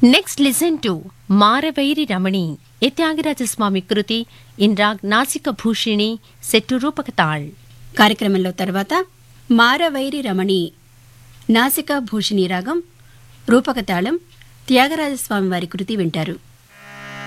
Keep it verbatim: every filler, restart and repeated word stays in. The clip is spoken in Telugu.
Next listen to Maravairi Ramani, a Tyagaraja Kriti in raag నాసిక భూషిణి సెట్టు రూపకతాళ్. కార్యక్రమంలో తర్వాత మారవైరి రమణి నాసికా భూషిణి రాగం రూపకతాళం త్యాగరాజస్వామి వారి కృతి వింటారు.